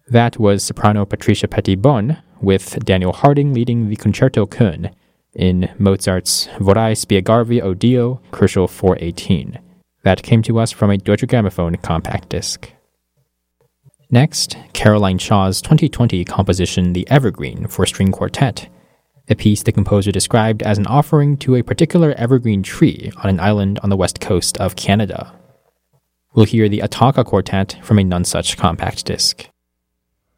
That was soprano Patricia Pettibon, with Daniel Harding leading the Concerto Köln in Mozart's Vorrei spiegarvi o Dio, Crucial 418. That came to us from a Deutsche Grammophon compact disc. Next, Caroline Shaw's 2020 composition The Evergreen for string quartet, a piece the composer described as an offering to a particular evergreen tree on an island on the west coast of Canada. We'll hear the Ataka Quartet from a Nonesuch compact disc.